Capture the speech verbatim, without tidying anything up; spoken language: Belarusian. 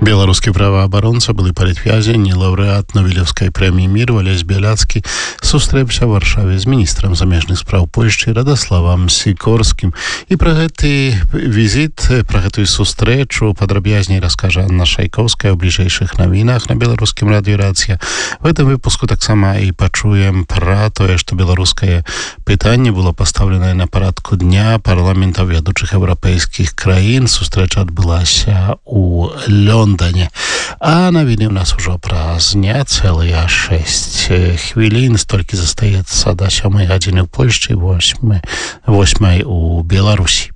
Беларускі праваабаронца, былы палітвязень і лаўрэат Нобелеўскай прэміі міру Алесь Бяляцкі сустрэўся ў Варшаве з міністрам замежных спраў Польшчы Радаславам Сікорскім. І пра гэты візіт, пра гэтую сустрэчу падрабязней раскажа Анна Шайкоўская ў бліжэйшых навінах на беларускім радыё Рацыя. В гэтым выпуску таксама і пачуем пра тое, што беларускае пытанне было пастаўленае на парадку дня парламентаў вядучых еўрапейскіх краін. Сустрэча адбылася ў Лондоне. А навіны ў нас ужо праз не цэлыя шэсць хвілін. Столькі застаецца да сёмай гадзіны ў Польшчы, восьмай у Беларусі.